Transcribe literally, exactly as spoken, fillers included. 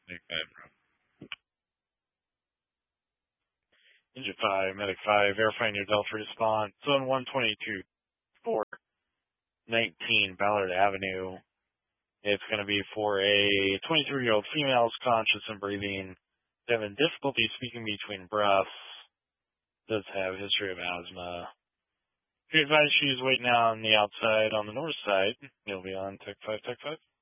Medic five, bro. Ninja five, Medic five, verifying your Delta response. Zone one twenty-two, four nineteen, Ballard Avenue. It's going to be for a twenty-three-year-old female, is conscious and breathing, having difficulty speaking between breaths, does have a history of asthma. If you advise she's waiting on the outside on the north side, you'll be on Tech five, Tech five.